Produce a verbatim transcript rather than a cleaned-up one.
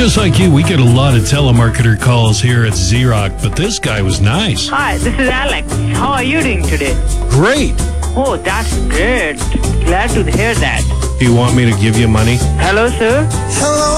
Just like you, we get a lot of telemarketer calls here at Z-Rock, but this guy was nice. Hi, this is Alex. How are you doing today? Great. Oh, that's great. Glad to hear that. Do you want me to give you money? Hello, sir. Hello.